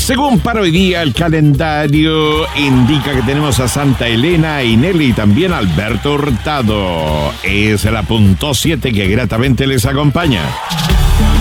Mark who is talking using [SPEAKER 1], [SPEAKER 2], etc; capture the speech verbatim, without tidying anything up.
[SPEAKER 1] Según para hoy día, el calendario indica que tenemos a Santa Elena, Ineli y también a Alberto Hurtado. Es la punto siete que gratamente les acompaña.